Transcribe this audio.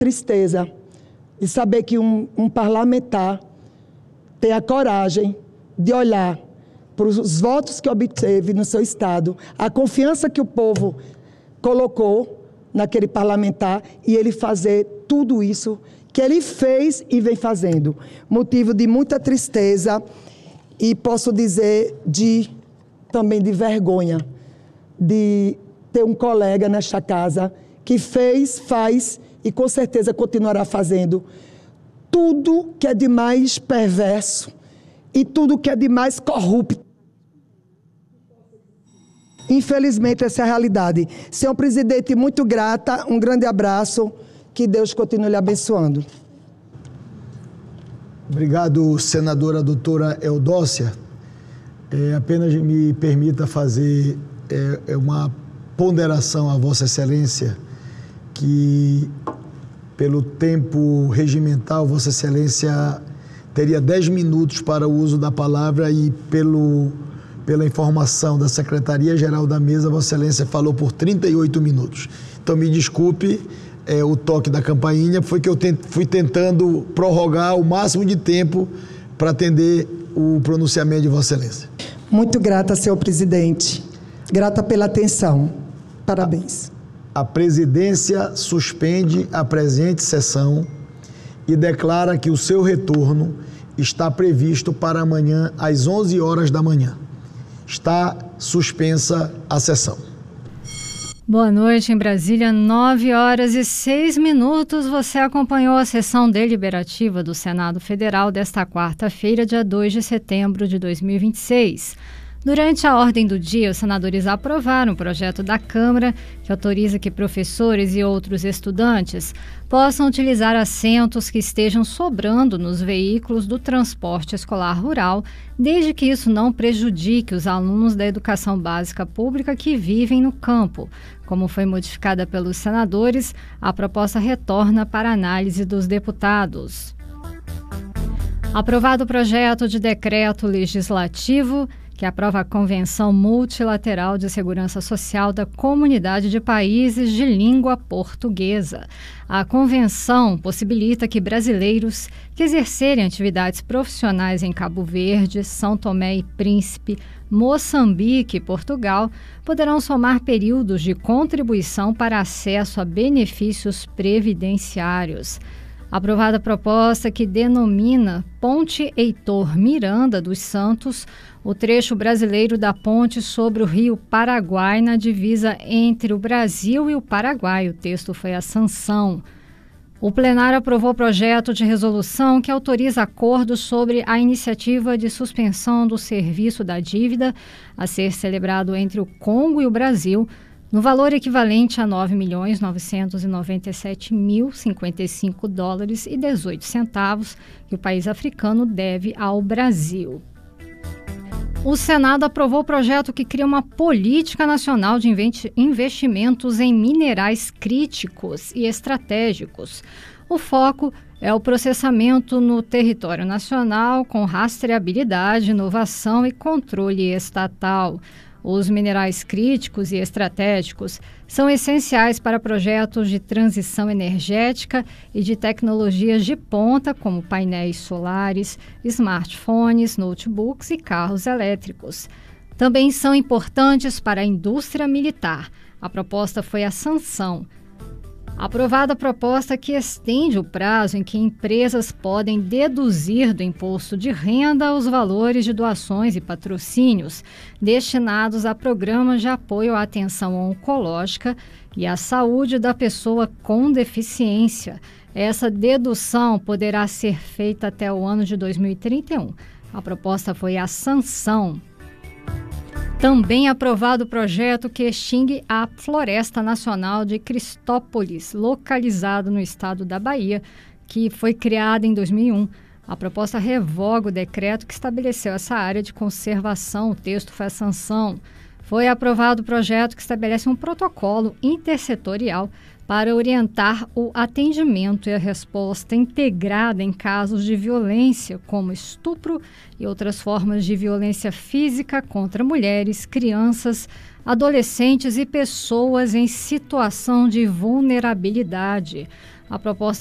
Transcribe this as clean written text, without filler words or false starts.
tristeza de saber que um parlamentar tem a coragem de olhar para os votos que obteve no seu estado, a confiança que o povo colocou naquele parlamentar e ele fazer tudo isso que ele fez e vem fazendo. Motivo de muita tristeza e posso dizer também de vergonha de ter um colega nesta casa que fez, faz e com certeza continuará fazendo tudo que é de mais perverso e tudo que é de mais corrupto. Infelizmente, essa é a realidade. Senhor presidente, muito grata, um grande abraço, que Deus continue lhe abençoando. Obrigado, senadora doutora Eudócia. Apenas me permita fazer uma ponderação a Vossa Excelência, que pelo tempo regimental, Vossa Excelência teria 10 minutos para o uso da palavra e pela informação da Secretaria-Geral da Mesa, Vossa Excelência falou por 38 minutos. Então, me desculpe, o toque da campainha foi que eu fui tentando prorrogar o máximo de tempo para atender o pronunciamento de Vossa Excelência. Muito grata, senhor presidente. Grata pela atenção. Parabéns. A presidência suspende a presente sessão e declara que o seu retorno está previsto para amanhã às 11 horas da manhã. Está suspensa a sessão. Boa noite, em Brasília, 9h06. Você acompanhou a sessão deliberativa do Senado Federal desta quarta-feira, dia 2 de setembro de 2026. Durante a ordem do dia, os senadores aprovaram o projeto da Câmara que autoriza que professores e outros estudantes possam utilizar assentos que estejam sobrando nos veículos do transporte escolar rural, desde que isso não prejudique os alunos da educação básica pública que vivem no campo. Como foi modificada pelos senadores, a proposta retorna para análise dos deputados. Aprovado o projeto de decreto legislativo que aprova a Convenção Multilateral de Segurança Social da Comunidade de Países de Língua Portuguesa. A convenção possibilita que brasileiros que exercerem atividades profissionais em Cabo Verde, São Tomé e Príncipe, Moçambique e Portugal poderão somar períodos de contribuição para acesso a benefícios previdenciários. Aprovada a proposta que denomina Ponte Heitor Miranda dos Santos, o trecho brasileiro da ponte sobre o rio Paraguai na divisa entre o Brasil e o Paraguai. O texto foi a sanção. O plenário aprovou o projeto de resolução que autoriza acordos sobre a iniciativa de suspensão do serviço da dívida a ser celebrado entre o Congo e o Brasil, no valor equivalente a $9.957.055,18 que o país africano deve ao Brasil. O Senado aprovou o projeto que cria uma política nacional de investimentos em minerais críticos e estratégicos. O foco é o processamento no território nacional com rastreabilidade, inovação e controle estatal. Os minerais críticos e estratégicos são essenciais para projetos de transição energética e de tecnologias de ponta, como painéis solares, smartphones, notebooks e carros elétricos. Também são importantes para a indústria militar. A proposta foi a sanção. Aprovada a proposta que estende o prazo em que empresas podem deduzir do imposto de renda os valores de doações e patrocínios destinados a programas de apoio à atenção oncológica e à saúde da pessoa com deficiência. Essa dedução poderá ser feita até o ano de 2031. A proposta foi a sanção. Também aprovado o projeto que extingue a Floresta Nacional de Cristópolis, localizado no estado da Bahia, que foi criada em 2001. A proposta revoga o decreto que estabeleceu essa área de conservação. O texto foi a sanção. Foi aprovado o projeto que estabelece um protocolo intersetorial para orientar o atendimento e a resposta integrada em casos de violência, como estupro e outras formas de violência física contra mulheres, crianças, adolescentes e pessoas em situação de vulnerabilidade. A proposta